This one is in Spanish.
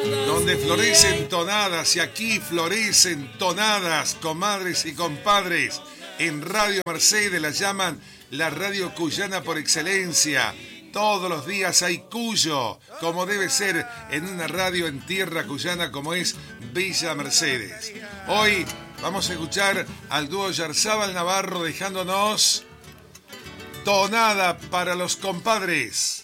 donde florecen tonadas, y aquí florecen tonadas, comadres y compadres. En Radio Mercedes la llaman la radio cuyana por excelencia. Todos los días hay Cuyo, como debe ser en una radio en tierra cuyana como es Villa Mercedes. Hoy vamos a escuchar al dúo Yarzábal Navarro dejándonos tonada para los compadres.